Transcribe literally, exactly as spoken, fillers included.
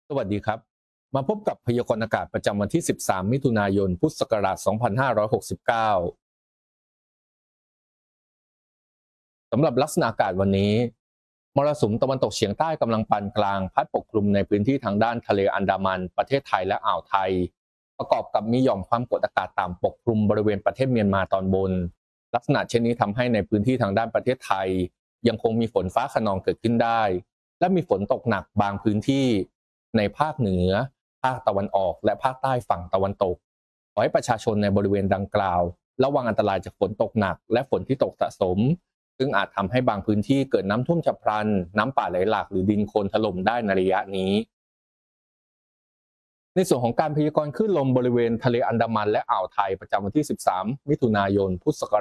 สวัสดีครับมาพบกับพยากรณ์อากาศประจำวันที่ สิบสาม มิถุนายน พุทธศักราช สองพันห้าร้อยหกสิบเก้า สำหรับลักษณะอากาศวันนี้มรสุมตะวันตกเฉียงใต้กำลังปานกลางพัดปกคลุมในพื้นที่ทางด้านทะเลอันดามันประเทศไทยและอ่าวไทยประกอบกับมีหย่อมความกดอากาศต่ำปกคลุมบริเวณประเทศเมียนมาตอนบนลักษณะเช่นนี้ทำให้ในพื้นที่ทางด้านประเทศไทยยังคงมีฝนฟ้าคะนองเกิดขึ้นได้และมีฝนตกหนักบางพื้นที่ในภาคเหนือภาคตะวันออกและภาคใต้ฝั่งตะวันตกขอให้ประชาชนในบริเวณดังกล่าวระวังอันตรายจากฝนตกหนักและฝนที่ตกสะสมซึ่งอาจทำให้บางพื้นที่เกิดน้ำท่วมฉับพลันน้ำป่าไหลหลากหรือดินโคลนถล่มได้ในระยะนี้ในส่วนของการพยากรณ์คลื่นลมบริเวณทะเลอันดามันและอ่าวไทยประจำวันที่ สิบสาม มิถุนายนพุทธศัก